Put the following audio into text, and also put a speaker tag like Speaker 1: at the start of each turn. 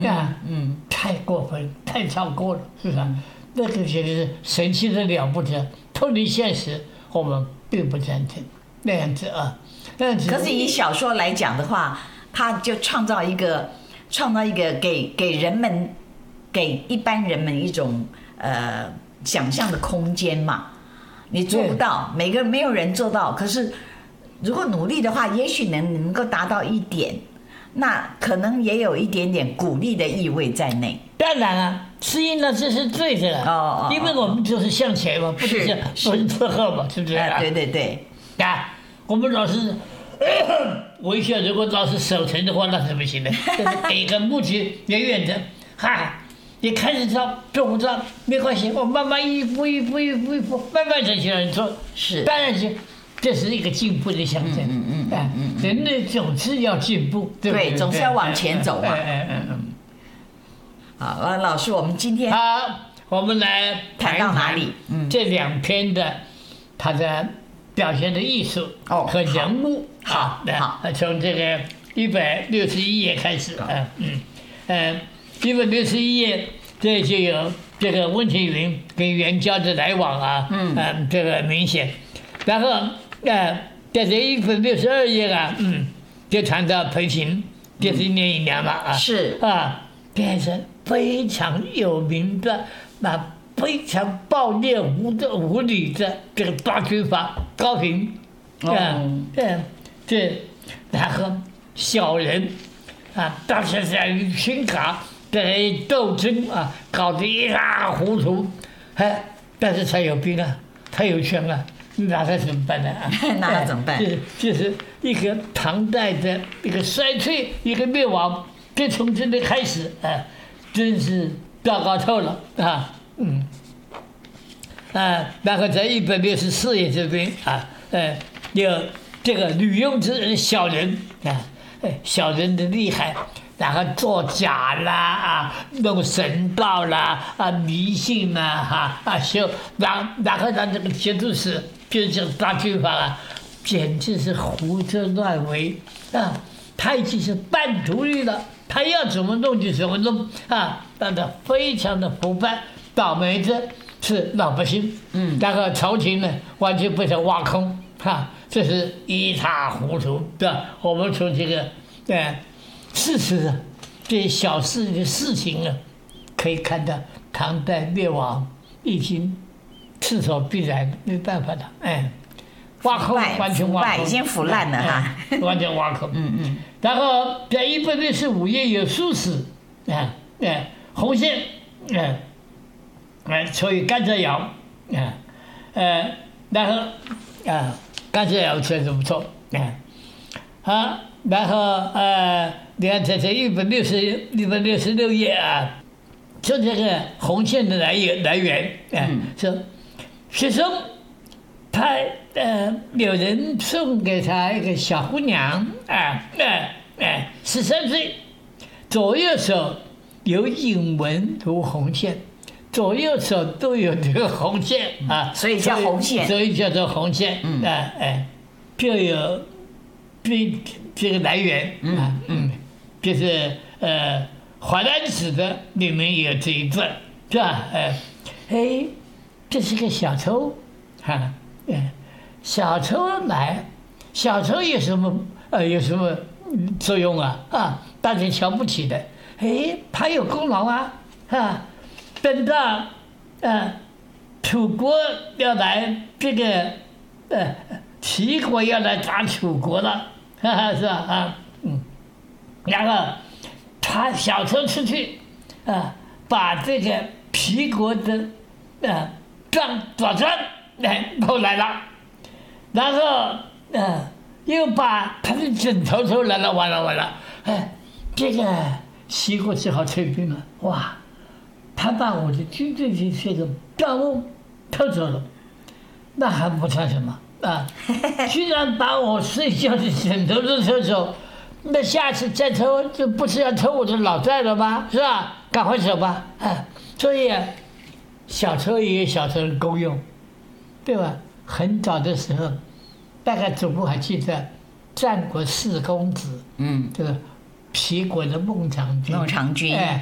Speaker 1: 太过分，太超过了，是吧？那个简直是神奇的了不得，脱离现实，我们并不赞成那样子啊。
Speaker 2: 可是以小说来讲的话，他就创造一个给人们，给一般人们一种想象的空间嘛。你做不到，没有人做到，可是如果努力的话，也许能够达到一点，那可能也有一点点鼓励的意味在内。
Speaker 1: 当然啊，适应了这是对的因为我们就是向前嘛，不是之后嘛，是不是
Speaker 2: 对
Speaker 1: 啊，我们老是微笑，如果老是守成的话，那是不行的。给个目标远远的，你开始做不到没关系，我慢慢一步慢慢才去做。
Speaker 2: 是，
Speaker 1: 当然是，这是一个进步的象征。人类总是要进步，对不对？
Speaker 2: 对，总是要往前走嘛。好，老师，我们今天
Speaker 1: 我们来谈到哪里？这两篇的它的表现的艺术和人物。好，从这个161页开始161页，这就有这个温庭筠跟袁交的来往这个明显。然后在这162页就谈到裴行，就是一年一娘嘛
Speaker 2: 是
Speaker 1: 变成非常有名的非常暴烈无理的这个八军阀高平然后小人当时在于群卡在斗争搞得一塌糊涂，但是他有兵他有权那他怎么办呢？
Speaker 2: 那他怎么办？
Speaker 1: 就是一个唐代的一个衰退，一个灭亡，就从这里开始真是糟糕透了然后在164页这边有这个吕用之人小人小人的厉害，然后作假啦弄神道啦迷信啦然后让这个节度使就是这个大军阀简直是胡作乱为他已经是半途立了，他要怎么弄就怎么弄但他非常的腐败，倒霉的是老百姓然后朝廷呢完全被他挖空这是一塌糊涂，对吧？我们从这个事实这些小事的事情可以看到唐代灭亡已经势所必然，没办法的挖空，完全挖空，
Speaker 2: 已经腐烂了
Speaker 1: 完全挖空。然后在165页有书史洪宪所以甘蔗窑然后甘蔗窑确实不错然后你看在这166页说这个洪宪的来源说学生他有人送给他一个小姑娘13岁，左右手有引纹如红线，左右手都有这个红线
Speaker 2: 所以叫红线，
Speaker 1: 所以叫做红线就有这个来源就是淮南子的里面有这一段是吧？这是个小偷小偷来，小偷有什么作用大家瞧不起的，他有功劳等到楚国要来这个齐国要来打楚国了是吧然后他小偷出去把这个齐国的左传偷来了，然后又把他的枕头偷来了，完了这个齐国只好退兵了。哇，他把我的军队的这个账目偷走了，那还不算什么居然把我睡觉的枕头都偷走，那下次再偷就不是要偷我的老寨了吗？是吧？赶快走吧所以小偷也有小偷的功用，对吧？很早的时候，大概总部还记得战国4公子，这个皮裹着孟尝君，
Speaker 2: 孟尝君
Speaker 1: 哎